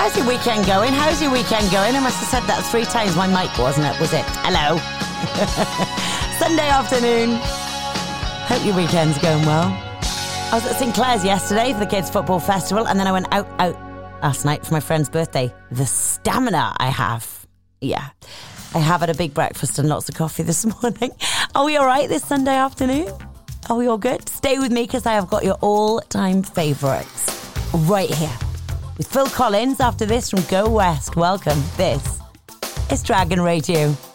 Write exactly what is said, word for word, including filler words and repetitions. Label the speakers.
Speaker 1: How's your weekend going? How's your weekend going? I must have said that three times. My mic wasn't it, was it? Hello. Sunday afternoon. Hope your weekend's going well. I was at Saint Clair's yesterday for the Kids Football Festival, and then I went out, out last night for my friend's birthday. The stamina I have. Yeah. I have had a big breakfast and lots of coffee this morning. Are we all right this Sunday afternoon? Are we all good? Stay with me because I have got your all-time favourites right here. With Phil Collins after this from Go West. Welcome. This is Dragon Radio.